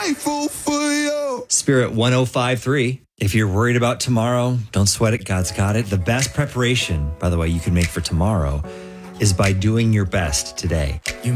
grateful for you. Spirit 1053. If you're worried about tomorrow, don't sweat it. God's got it. The best preparation, by the way, you can make for tomorrow is by doing your best today. You